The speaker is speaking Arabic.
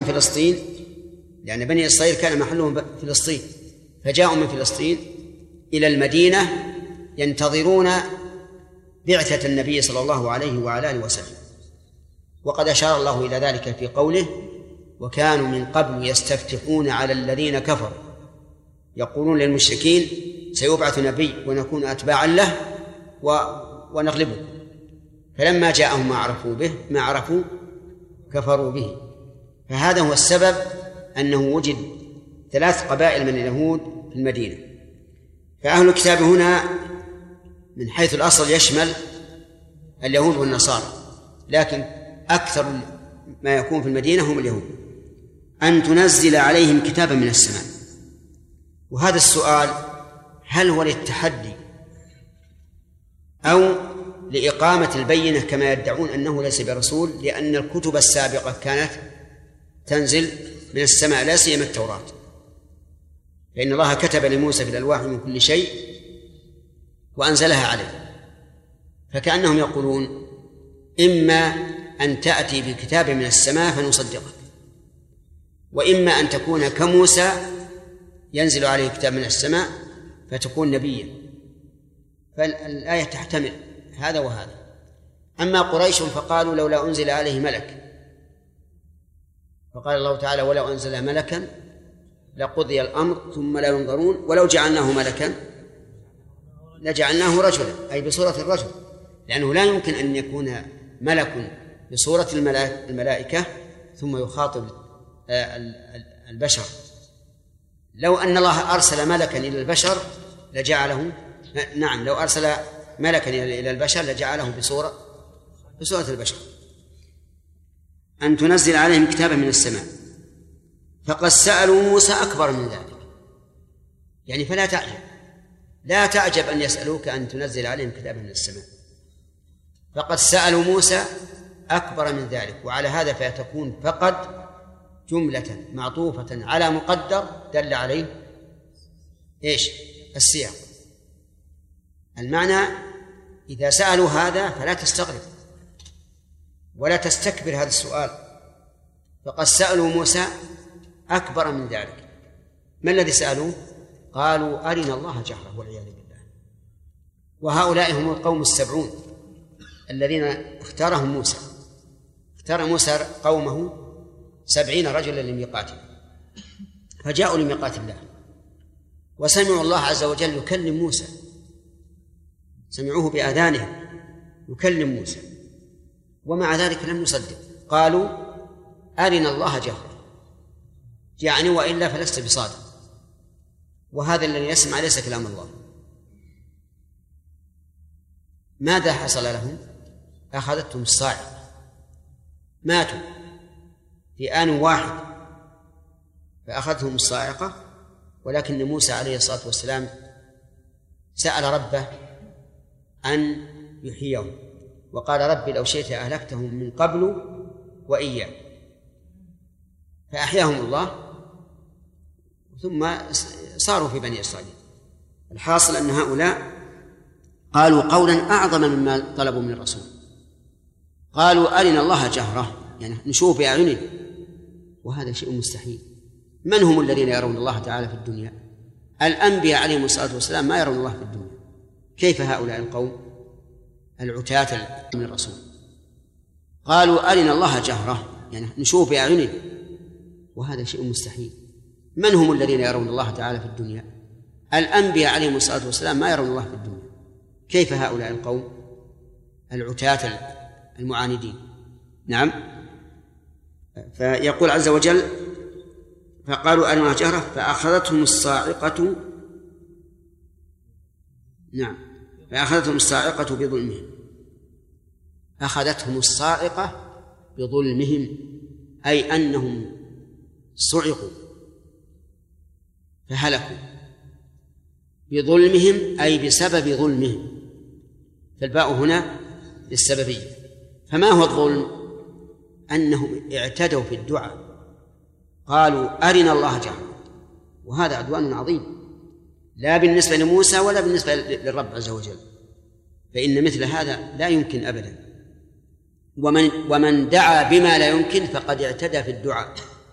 فلسطين، لأن بني إسرائيل كان محلهم فلسطين، فجاءوا من فلسطين إلى المدينة ينتظرون بعثة النبي صلى الله عليه وعلى آله وسلم. وقد أشار الله إلى ذلك في قوله: وكانوا من قبل يستفتحون على الذين كفروا يقولون للمشركين سيبعث نبي ونكون أتباعا له ونغلبه، فلما جاءهم ما عرفوا كفروا به. فهذا هو السبب أنه وجد 3 قبائل من اليهود في المدينة. فأهل الكتاب هنا من حيث الأصل يشمل اليهود والنصارى، لكن أكثر ما يكون في المدينة هم اليهود. أن تنزل عليهم كتابا من السماء. وهذا السؤال هل هو للتحدي أو لإقامة البينة كما يدعون أنه ليس برسول، لأن الكتب السابقة كانت تنزل من السماء لا سيما التوراة، فإن الله كتب لموسى في الألواح من كل شيء وأنزلها عليه. فكأنهم يقولون إما أن تأتي بكتاب من السماء فنصدقك، وإما أن تكون كموسى ينزل عليه كتاب من السماء فتكون نبيا. فالآية تحتمل هذا وهذا. أما قريش فقالوا لولا أنزل عليه ملك، فقال الله تعالى: ولو أنزل ملكا لقضي الأمر ثم لا ينظرون ولو جعلناه ملكا لجعلناه رجلا، أي بصورة الرجل، لأنه لا يمكن أن يكون ملك بصورة الملائكة ثم يخاطب البشر. لو أن الله أرسل ملكا إلى البشر لجعله، نعم، لو أرسل ملكا إلى البشر لجعله بصورة البشر. أن تنزل عليهم كتابا من السماء. فقد سألوا موسى أكبر من ذلك، يعني فلا تعجب، لا تعجب أن يسألوك أن تنزل عليهم كتابا من السماء. فقد سألوا موسى أكبر من ذلك، وعلى هذا فتكون فقد جملة معطوفة على مقدر دل عليه إيش؟ السياق. المعنى إذا سألوا هذا فلا تستغرب ولا تستكبر هذا السؤال. فقد سألوا موسى أكبر من ذلك. ما الذي سألوه؟ قالوا أرنا الله جهرة والعياذ بالله. وهؤلاء هم القوم 70 الذين اختار موسى قومه 70 رجلا لميقاته، فجاءوا لميقات الله وسمعوا الله عز وجل يكلم موسى، سمعوه بآذانهم يكلم موسى، ومع ذلك لم يصدق. قالوا أرنا الله جهرة، يعني وإلا فلست بصادق، وهذا الذي يسمع ليس كلام الله. ماذا حصل لهم؟ أخذتهم الصاعقة، ماتوا في آن واحد، فأخذتهم الصاعقة. ولكن موسى عليه الصلاة والسلام سأل ربه أن يحييهم، وقال: ربي لو شئت أهلكتهم من قبل وإياه، فأحياهم الله ثم صاروا في بني إسرائيل. الحاصل أن هؤلاء قالوا قولا أعظم مما طلبوا من الرسول، قالوا أرنا الله جهرة، يعني نشوف بأعيننا، وهذا شيء مستحيل. من هم الذين يرون الله تعالى في الدنيا؟ الأنبياء عليهم الصلاة والسلام ما يرون الله في الدنيا، كيف هؤلاء القوم العتاة من الرسول؟ قالوا أرنا الله جهرة، يعني نشوف بأعيننا، وهذا شيء مستحيل. من هم الذين يرون الله تعالى في الدنيا؟ الأنبياء عليهم الصلاة والسلام ما يرون الله في الدنيا، كيف هؤلاء القوم العتاة المعاندين؟ نعم. فيقول عز وجل: فقالوا أرنا الله جهرة فأخذتهم الصاعقة، نعم، فأخذتهم الصاعقة بظلمهم. أخذتهم الصاعقة بظلمهم، أي أنهم صعقوا فهلكوا بظلمهم، أي بسبب ظلمهم، فالباء هنا للسببية. فما هو الظلم؟ أنهم اعتدوا في الدعاء، قالوا أرنا الله جهرة، وهذا عدوان عظيم لا بالنسبة لموسى ولا بالنسبة للرب عز وجل، فإن مثل هذا لا يمكن أبدا. ومن دعا بما لا يمكن فقد اعتدى في الدعاء.